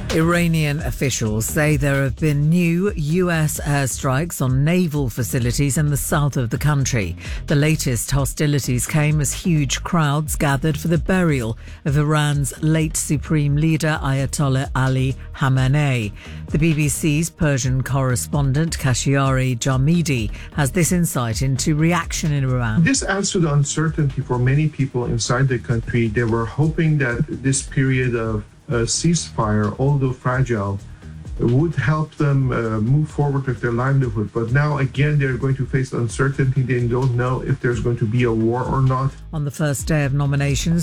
Iranian officials say there have been new US airstrikes on naval facilities in the south of the country. The latest hostilities came as huge crowds gathered for the burial of Iran's late supreme leader Ayatollah Ali Khamenei. The BBC's Persian correspondent Khashayari Jamidi has this insight into reaction in Iran. This adds to the uncertainty for many people inside the country. They were hoping that this period of ceasefire, although fragile, would help them move forward with their livelihood. But now, again, they're going to face uncertainty. They don't know if there's going to be a war or not. On the first day of nominations,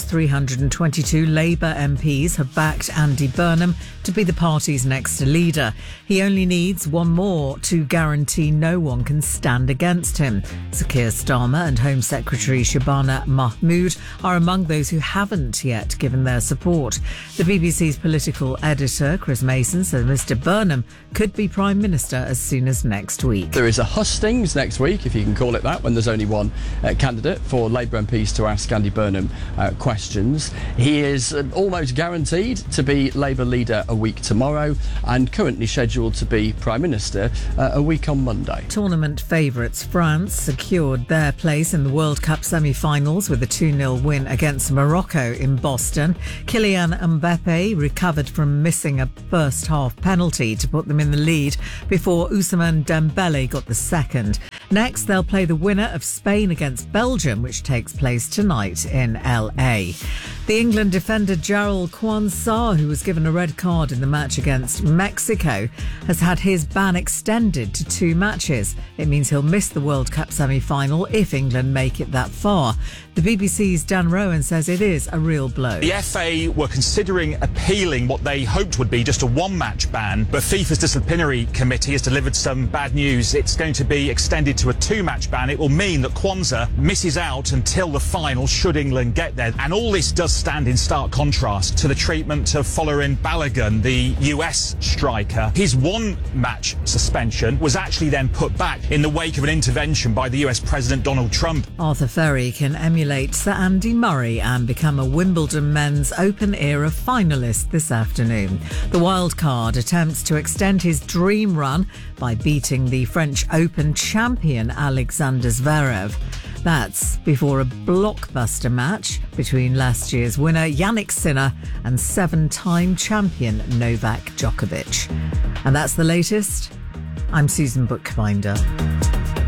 322 Labour MPs have backed Andy Burnham to be the party's next leader. He only needs one more to guarantee no one can stand against him. Sir Keir Starmer and Home Secretary Shabana Mahmood are among those who haven't yet given their support. The BBC's political editor, Chris Mason, says Mr Burnham could be Prime Minister as soon as next week. There is a hustings next week, if you can call it that, when there's only one candidate for Labour MPs to ask Andy Burnham questions. He is almost guaranteed to be Labour leader a week tomorrow and currently scheduled to be Prime Minister a week on Monday. Tournament favourites France secured their place in the World Cup semi-finals with a 2-0 win against Morocco in Boston. Kylian Mbappe recovered from missing a first-half penalty to put them in the lead before Ousmane Dembele got the second. Next, they'll play the winner of Spain against Belgium, which takes place tonight in LA. The England defender Jarrell Quansah, who was given a red card in the match against Mexico, has had his ban extended to 2 matches. It means he'll miss the World Cup semi-final if England make it that far. The BBC's Dan Rowan says it is a real blow. The FA were considering appealing what they hoped would be just a 1-match ban, but FIFA's disciplinary committee has delivered some bad news. It's going to be extended to a 2-match ban. It will mean that Quansah misses out until the final should England get there. And all this does stand in stark contrast to the treatment of Folarin Balogun, the US striker. His 1-match suspension was actually then put back in the wake of an intervention by the US President Donald Trump. Arthur Ferry can emulate Sir Andy Murray and become a Wimbledon Men's Open era finalist this afternoon. The wildcard attempts to extend his dream run by beating the French Open champion Alexander Zverev. That's before a blockbuster match between last year's winner Jannik Sinner and 7-time champion Novak Djokovic. And that's the latest. I'm Susan Bookbinder.